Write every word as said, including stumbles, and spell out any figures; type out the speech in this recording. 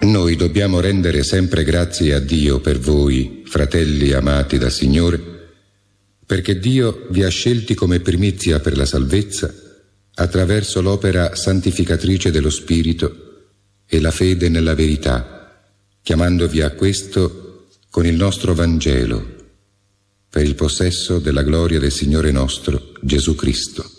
Noi dobbiamo rendere sempre grazie a Dio per voi, fratelli amati dal Signore, perché Dio vi ha scelti come primizia per la salvezza attraverso l'opera santificatrice dello Spirito e la fede nella verità, chiamandovi a questo con il nostro Vangelo, per il possesso della gloria del Signore nostro Gesù Cristo.